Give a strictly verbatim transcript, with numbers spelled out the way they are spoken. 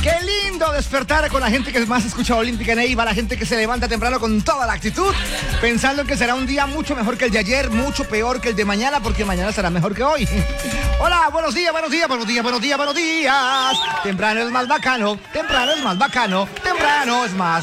Qué lindo despertar con la gente que más escucha Olímpica Neiva, la gente que se levanta temprano con toda la actitud, pensando en que será un día mucho mejor que el de ayer, mucho peor que el de mañana, porque mañana será mejor que hoy. Hola, buenos días, buenos días, buenos días, buenos días, buenos días. Temprano es más bacano, temprano es más bacano, temprano es más